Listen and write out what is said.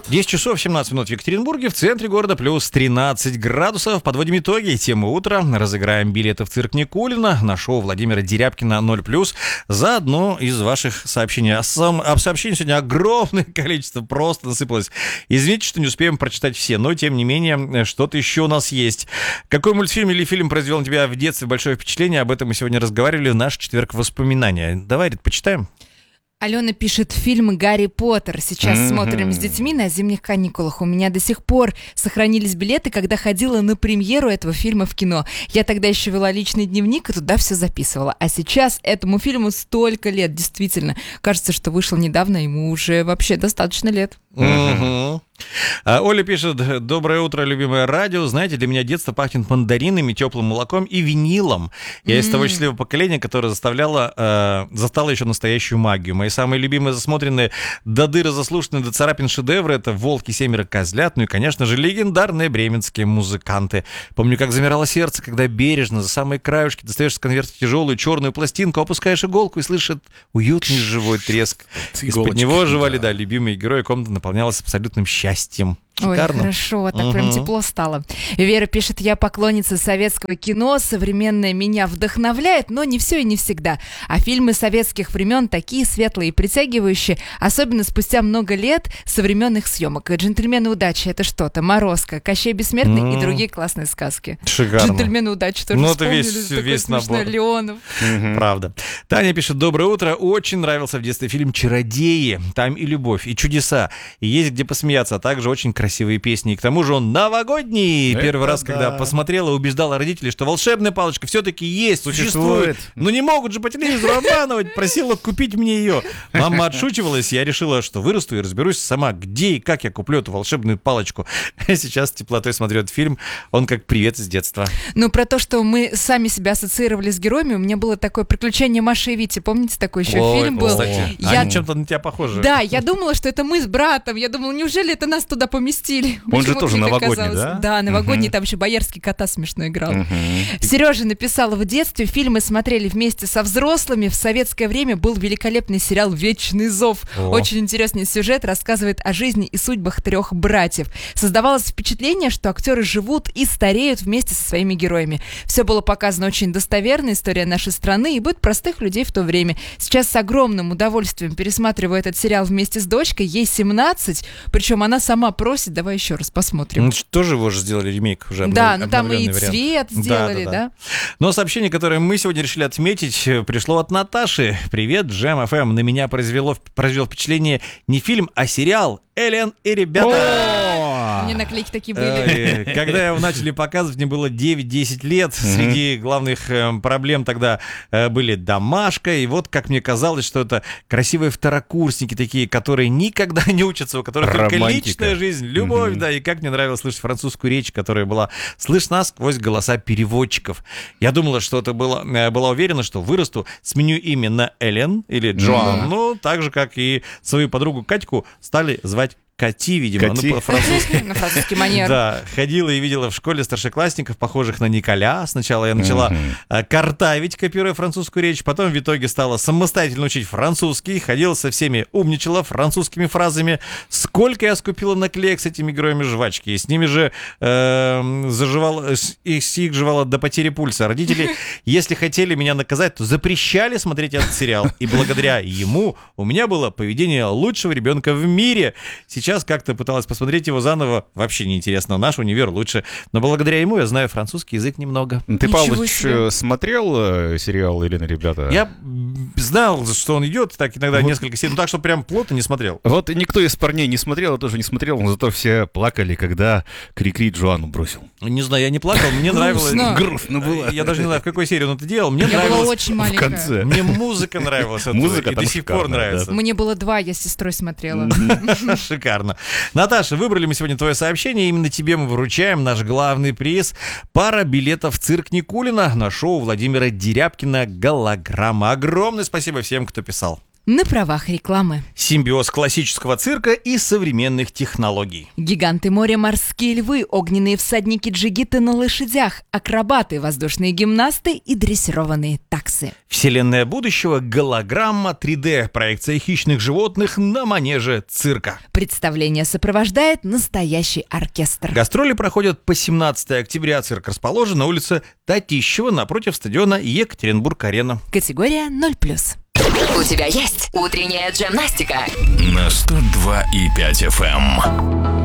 10 часов 17 минут в Екатеринбурге, в центре города плюс 13 градусов. Подводим итоги темы утра. Разыграем билеты в цирк Никулина на шоу Владимира Дерябкина 0+. За одно из ваших сообщений. А сообщений сегодня огромное количество, просто насыпалось. Извините, что не успеем прочитать все, но тем не менее, что-то еще у нас есть. Какой мультфильм или фильм произвел на тебя в детстве большое впечатление? Об этом мы сегодня разговаривали в наш четверг воспоминания. Давай, Рит, почитаем. Алена пишет: фильм «Гарри Поттер». Сейчас смотрим с детьми на зимних каникулах. У меня до сих пор сохранились билеты, когда ходила на премьеру этого фильма в кино. Я тогда еще вела личный дневник и туда все записывала. А сейчас этому фильму столько лет, действительно. Кажется, что вышел недавно, ему уже вообще достаточно лет. Оля пишет: доброе утро, любимое радио. Знаете, для меня детство пахнет мандаринами, теплым молоком и винилом. Я из того счастливого поколения, которое застало еще настоящую магию. Мои самые любимые, засмотренные, до дыры заслушанные, до царапин шедевры — это «Волки, семеро козлят», ну и, конечно же, легендарные бременские музыканты. Помню, как замирало сердце, когда бережно за самые краешки достаешь с конверта тяжелую черную пластинку, опускаешь иголку и слышишь уютный живой треск. Из-под него оживали, да, любимые герои, комната наполнялась абсолютным счастьем. Шикарно. Ой, хорошо, так прям тепло стало. Вера пишет: я поклонница советского кино, современное меня вдохновляет, но не все и не всегда. А фильмы советских времен такие светлые и притягивающие, особенно спустя много лет со времен их съемок. «Джентльмены удачи» — это что-то, «Морозко», «Кощей Бессмертный» и другие классные сказки. Шикарно. «Джентльмены удачи» тоже вспомнили, весь набор. Леонов. Правда. Таня пишет: доброе утро. Очень нравился в детстве фильм «Чародеи». Там и любовь, и чудеса, и есть где посмеяться, а также очень красивые песни. И к тому же он новогодний. Первый раз, когда посмотрела, убеждала родителей, что волшебная палочка все-таки есть, существует. Но не могут же по телевизору обманывать. Просила купить мне ее. Мама отшучивалась, я решила, что вырасту и разберусь сама, где и как я куплю эту волшебную палочку. Сейчас с теплотой смотрю этот фильм. Он как привет из детства. Ну, про то, что мы сами себя ассоциировали с героями, у меня было такое «Приключение Маши и Вити». Помните, такой еще фильм был? Кстати, они чем-то на тебя похожи. Да, я думала, что это мы с братом. Я думала, неужели это нас туда поместили? Он же тоже новогодний, да? Да, новогодний, там еще Боярский кота смешно играл. Сережа написала: в детстве фильмы смотрели вместе со взрослыми. В советское время был великолепный сериал «Вечный зов». Очень интересный сюжет, рассказывает о жизни и судьбах 3 братьев. Создавалось впечатление, что актеры живут и стареют вместе со своими героями. Все было показано очень достоверно, история нашей страны и быт простых людей в то время. Сейчас с огромным удовольствием пересматриваю этот сериал вместе с дочкой. Ей 17, причем она сама просит: давай еще раз посмотрим. Ну, тоже его же сделали ремейк уже. Да, ну там и цвет сделали, да. Но сообщение, которое мы сегодня решили отметить, пришло от Наташи. Привет, Джем ФМ. На меня произвел впечатление не фильм, а сериал «Элен и ребята». Мне наклейки такие были. Когда его начали показывать, мне было 9-10 лет. Среди главных проблем тогда были домашка. И вот, как мне казалось, что это красивые второкурсники такие, которые никогда не учатся, у которых только личная жизнь, любовь, да. И как мне нравилось слышать французскую речь, которая была слышна сквозь голоса переводчиков. Я думала, что это была уверена, что вырасту, сменю имя на Элен или Джоан. Ну, так же, как и свою подругу Катьку стали звать Кати, видимо, Кати. ну, по-французски. На французский манер. Да, ходила и видела в школе старшеклассников, похожих на Николя. Сначала я начала картавить, копируя французскую речь, потом в итоге стала самостоятельно учить французский, ходила со всеми, умничала французскими фразами. Сколько я скупила наклеек с этими героями жвачки, и с ними же их жевала до потери пульса. Родители, если хотели меня наказать, то запрещали смотреть этот сериал, и благодаря ему у меня было поведение лучшего ребенка в мире. Сейчас как-то пыталась посмотреть его заново. Вообще неинтересно. Наш универ лучше. Но благодаря ему я знаю французский язык немного. Ты, Павлович, смотрел сериал «Элен и ребята»? Я знал, что он идет, так иногда несколько серий, но так, что прям плотно не смотрел. Вот никто из парней не смотрел, я тоже не смотрел, но зато все плакали, когда Крикри Джоанну бросил. Не знаю, я не плакал, мне нравилось. Грустно было. Я даже не знаю, в какой серии он это делал. Мне Я была нравилось. очень В маленькая. конце. Мне музыка нравилась. Музыка и там до сих пор шикарная, нравится. Мне было 2, я с сестрой смотрела. Шикарно. Наташа, выбрали мы сегодня твое сообщение. Именно тебе мы вручаем наш главный приз. Пара билетов в цирк Никулина на шоу Владимира Дерябкина «Голограмма». Огромное спасибо всем, кто писал. На правах рекламы. Симбиоз классического цирка и современных технологий. Гиганты моря, морские львы, огненные всадники-джигиты на лошадях, акробаты, воздушные гимнасты и дрессированные таксы. Вселенная будущего, голограмма, 3D, проекция хищных животных на манеже цирка. Представление сопровождает настоящий оркестр. Гастроли проходят по 17 октября. Цирк расположен на улице Татищева напротив стадиона Екатеринбург-Арена. Категория 0+. У тебя есть утренняя джемнастика на 102,5 FM.